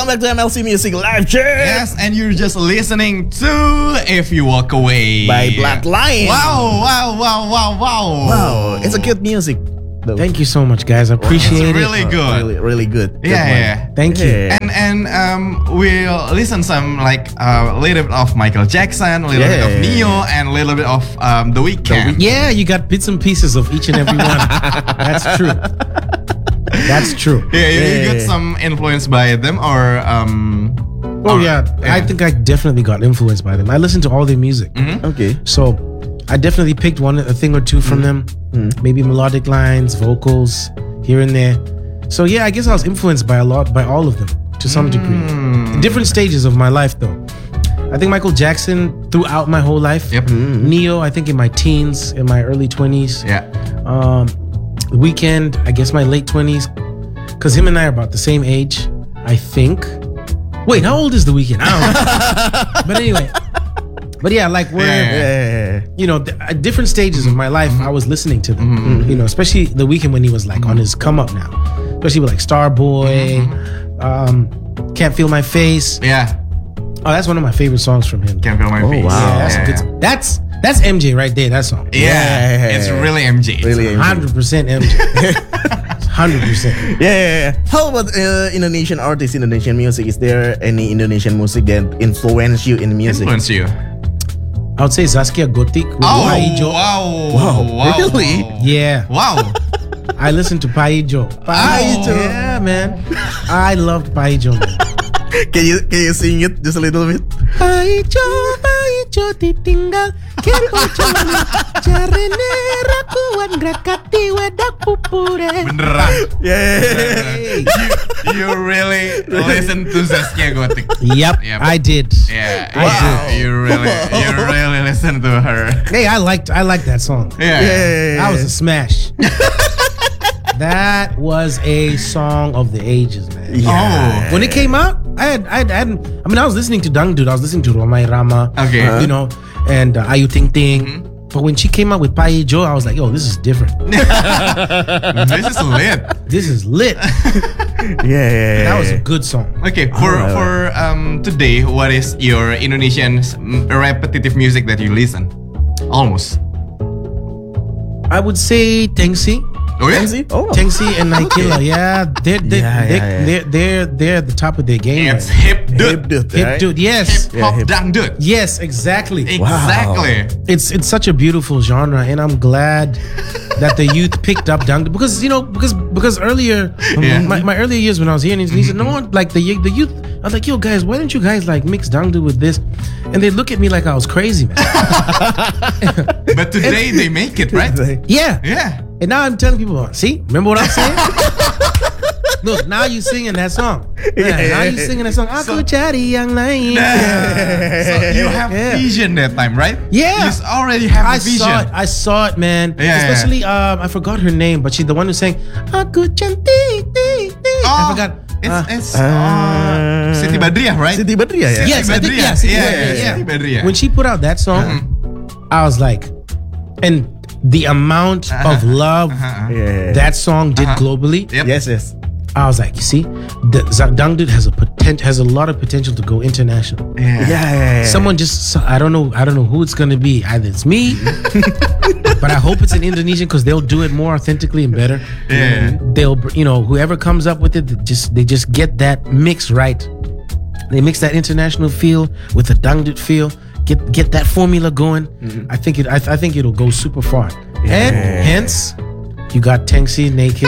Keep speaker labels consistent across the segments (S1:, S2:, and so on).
S1: welcome back to MLC Music Live Chat.
S2: Yes, and you're just listening to If You Walk Away
S1: By Black Lion.
S2: Wow.
S1: It's a good music. Though.
S3: Thank you so much, guys. I appreciate
S2: It's really
S3: it.
S2: good.
S1: Really good.
S2: Yeah.
S3: Thank you.
S1: Yeah.
S2: And we'll listen some like a little bit of Michael Jackson, a little bit of Neo, and a little bit of The Weeknd.
S3: Yeah, you got bits and pieces of each and every one. That's true. That's true.
S2: Yeah, you got some influence by them, or
S3: I think I definitely got influenced by them. I listen to all their music.
S1: Okay.
S3: So I definitely picked a thing or two from them. Maybe melodic lines, vocals, here and there. So yeah, I guess I was influenced by all of them to some degree. Different stages of my life though. I think Michael Jackson throughout my whole life.
S2: Yep.
S3: Neo, I think in my teens, in my early 20s.
S2: Yeah.
S3: The Weeknd, I guess my late 20s. Because him and I are about the same age, I think. Wait, how old is The Weeknd? I don't know. But anyway. But yeah, like we're, you know, at different stages of my life, I was listening to them. You know, especially The Weeknd when he was like on his come up now. Especially with like Starboy, Can't Feel My Face.
S2: Yeah.
S3: Oh, that's one of my favorite songs from him.
S2: Can't Feel My Face.
S1: Wow.
S3: Yeah, that's that's MJ right there, that song.
S2: Yeah. It's really MJ.
S1: Really MJ.
S3: 100% MJ. 100%.
S1: Yeah. How about Indonesian artists, Indonesian music? Is there any Indonesian music that influence you in music?
S2: Influence you.
S3: I would say Zaskia Gotik with Paijo.
S2: Wow.
S1: Really?
S3: Yeah.
S2: Wow.
S3: I listened to Paijo.
S1: Paijo.
S3: Yeah, man. I loved Paijo, man.
S1: Can you sing it just a little bit?
S3: Paijo ditinggal kepo cumi jarene rakuan grakati wedak pupure.
S2: Beneran.
S1: Yeah.
S2: You really listen to Zaskia Gotik.
S3: Yep,
S2: Yep.
S3: I did.
S2: Yeah.
S3: I did.
S2: You really listen to her.
S3: Hey, I liked that song.
S2: Yeah.
S3: That was a smash. That was a song of the ages, man.
S1: Yeah.
S3: When it came out, I was listening to Dangdut, I was listening to Romai Rama,
S2: Okay.
S3: you know, and Ayu Ting Ting. But when she came out with Paijo, I was like, yo, this is different.
S2: This is lit.
S3: This is lit.
S1: Yeah.
S3: That was a good song.
S2: Okay, for today, what is your Indonesian repetitive music that you listen? Almost.
S3: I would say Tengsi.
S2: Oh yeah.
S3: Tengsi and Naikila, yeah, they're at the top of their game.
S2: It's
S3: right
S2: hip dude.
S3: now. Hip dude, yes,
S2: Hip hop dangdut.
S3: yes, exactly.
S2: Exactly.
S3: It's such a beautiful genre, and I'm glad that the youth picked up dangdut because earlier, my earlier years when I was here in Indonesia, no one like the youth. I was like, yo guys, why don't you guys like mix dangdut with this? And they look at me like I was crazy, man.
S2: But today they make it, right?
S3: Yeah.
S2: Yeah.
S3: And now I'm telling people, see, remember what I'm saying? Look, now you singing that song. Now you singing that song. Aku cari yang lain.
S2: So you have vision that time, right?
S3: Yeah.
S2: You already have vision.
S3: I saw it, man.
S2: Yeah,
S3: Especially, I forgot her name, but she's the one who sang Aku cantik. I forgot.
S2: It's Siti Badriah, right?
S1: Siti Badriah, yeah.
S3: Yes, I think
S2: Badriah.
S3: Siti
S2: Yeah,
S3: Badriah, yeah.
S2: Siti Badriah.
S3: When she put out that song, I was like, and the amount of love that song did globally.
S2: Yep.
S1: Yes.
S3: I was like, you see, the Dangdut has a lot of potential to go international.
S1: Yeah.
S3: Someone just, I don't know who it's gonna be. Either it's me, but I hope it's an Indonesian because they'll do it more authentically and better.
S2: Yeah.
S3: They'll, whoever comes up with it, they just get that mix right. They mix that international feel with the Dangdut feel. Get that formula going. I think it'll go super far. And hence, you got Tengsi, Naked,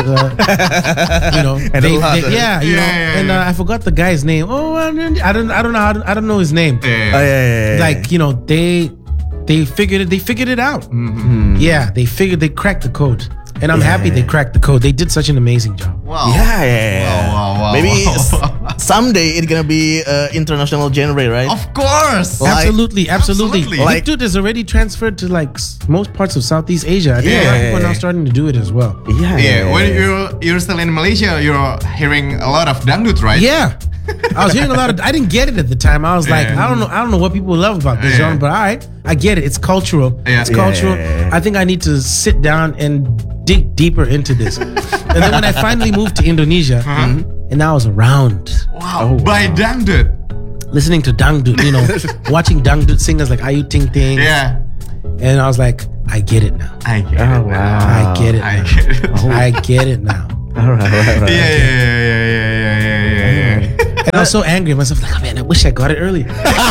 S3: and I forgot the guy's name. Oh, I don't know his name. Like they figured it out. Yeah, they cracked the code. And I'm happy they cracked the code. They did such an amazing job.
S2: Wow.
S1: Yeah.
S2: Wow.
S1: Maybe someday it's gonna be international genre, right?
S2: Of course.
S3: Absolutely.
S2: Like-
S3: Dangdut is already transferred to like most parts of Southeast Asia. I think a lot of people are now starting to do it as well.
S2: Yeah. When you're still in Malaysia, you're hearing a lot of dangdut, right?
S3: Yeah. I was hearing a lot of. I didn't get it at the time. I was like, I don't know what people love about this genre, but all right, I get it. It's cultural.
S2: Yeah.
S3: It's cultural. I think I need to sit down and dig deeper into this. And then when I finally moved to Indonesia, and I was around
S2: Wow. By Dangdut.
S3: listening to Dangdut, you know, watching Dangdut singers like Ayu Ting Ting.
S2: Yeah.
S3: And I was like, I get it now.
S2: I get
S1: Oh,
S2: it. now.
S1: wow.
S3: I get it
S2: I
S3: now.
S2: get it.
S3: I get it now.
S1: All right.
S2: Yeah.
S3: And I was so angry at myself, like, oh man, I wish I got it earlier.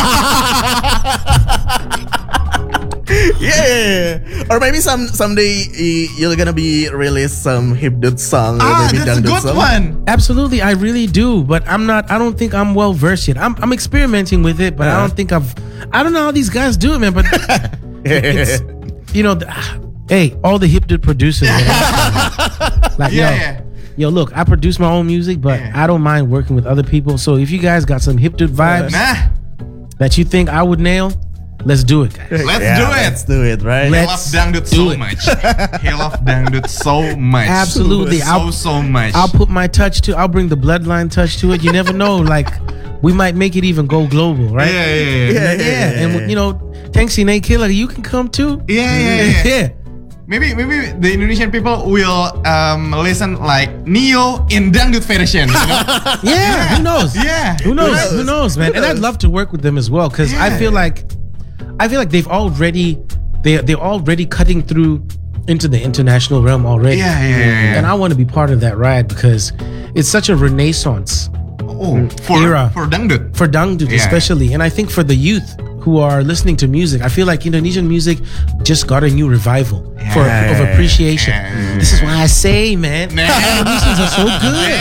S1: Yeah. Or maybe someday you're gonna be release some hipdut song or maybe
S2: That's a
S1: dangdut
S2: good
S1: song.
S2: one.
S3: Absolutely, I really do, but I don't think I'm well versed yet. I'm experimenting with it, but I don't think I don't know how these guys do it, man. But it's, you know, hey, all the hipdut producers, man, like
S2: Yeah.
S3: yo, look, I produce my own music, but
S2: Yeah.
S3: I don't mind working with other people. So if you guys got some hipdut vibes
S2: Nah.
S3: that you think I would nail, let's do it, guys.
S1: Let's do it, right?
S2: He
S3: Let's
S2: loves Dangdut
S3: do
S2: so
S3: it.
S2: much. He loves Dangdut so much.
S3: Absolutely.
S2: So much.
S3: I'll put my touch to. I'll bring the bloodline touch to it. You never know, like we might make it even go global, right?
S2: Yeah.
S3: And you know, thanks Nate Killer, you can come too.
S2: Yeah. Maybe the Indonesian people will listen like Neo in Dangdut version. You know?
S3: Yeah, who knows?
S2: Yeah.
S3: Who knows, man? And I'd love to work with them as well because I feel like they're already cutting through into the international realm already.
S2: Yeah.
S3: And I want to be part of that ride because it's such a renaissance era
S2: for Dangdut.
S3: for Dangdut,
S2: Yeah.
S3: especially, and I think for the youth who are listening to music, I feel like Indonesian music just got a new revival of appreciation.
S2: Yeah.
S3: This is why I say, man, Indonesians are so good.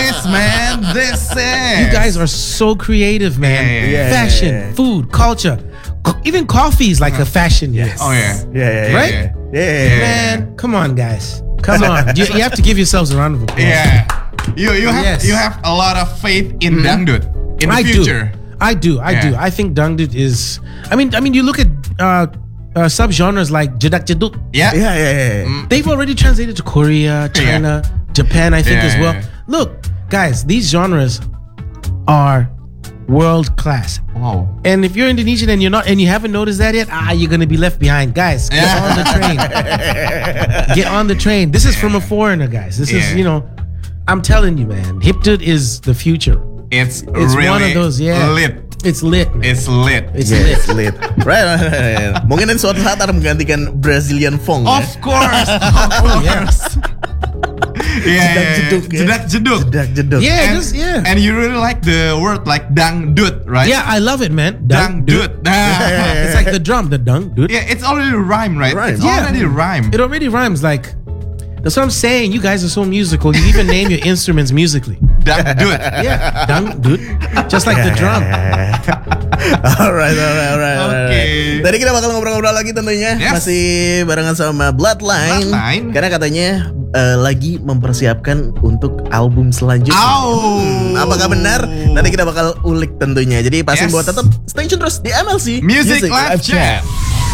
S2: This is.
S3: You guys are so creative, man.
S2: Yeah.
S3: Fashion, food, culture, even coffee is like a fashion. Yes.
S2: Oh yeah.
S1: Yeah.
S3: Right?
S1: Yeah.
S3: Man, come on, guys. Come on. You have to give yourselves a round of applause.
S2: Yeah. You have
S3: Yes.
S2: you have a lot of faith in Dangdut in the
S3: I
S2: future.
S3: I do.
S2: Yeah.
S3: I think Dangdut is. I mean, you look at subgenres like Jedak Jeduk.
S2: Yeah.
S1: Yeah.
S3: They've already translated to Korea, China, Japan, I think
S2: Yeah,
S3: as well.
S2: yeah.
S3: Look, guys, these genres are world class.
S2: Wow.
S3: And if you're Indonesian and you haven't noticed that yet, you're gonna be left behind, guys. Get
S2: Yeah.
S3: on the train. Get on the train. This is from a foreigner, guys. This is,
S2: Yeah.
S3: I'm telling you, man. Hipdut is the future.
S2: It's
S3: It's
S2: really
S3: one of those, yeah.
S2: lit.
S3: It's lit, man.
S2: It's lit.
S3: It's
S1: Yeah,
S3: lit.
S1: it's lit. Right. Mungkin nanti suatu saat akan menggantikan Brazilian funk.
S2: Of course.
S3: Oh, yeah.
S1: Jedak-jeduk, ya.
S2: Jedak-jeduk.
S1: Jedak-jeduk.
S3: Yeah,
S2: And,
S3: just yeah.
S2: and you really like the word like Dangdut, right?
S3: Yeah, I love it, man.
S2: Dangdut.
S3: It's like the drum, the dung, dude.
S2: Yeah, it's already rhyme, right?
S1: Rhyme.
S2: It's
S3: Yeah.
S2: already rhyme.
S3: It already rhymes. Like that's what I'm saying. You guys are so musical. You even name your instruments musically.
S2: Dangdut.
S3: Yeah, dung, dude. Just like the drum.
S1: Alright.
S2: Oke.
S1: Tadi kita bakal ngobrol-ngobrol lagi tentunya.
S2: Yes.
S1: Masih barengan sama Bloodline. Karena katanya lagi mempersiapkan untuk album selanjutnya. Apakah benar? Nanti kita bakal ulik tentunya. Jadi pastikan
S2: Yes.
S1: buat tetap stay tune terus di MLC
S2: Music Live Chat.